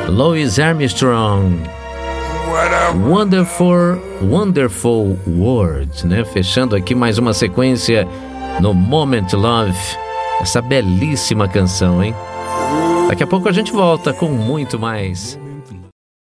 Louis Armstrong, Wonderful, Wonderful World, né? Fechando aqui mais uma sequência no Moment Love, essa belíssima canção, hein? Daqui a pouco a gente volta com muito mais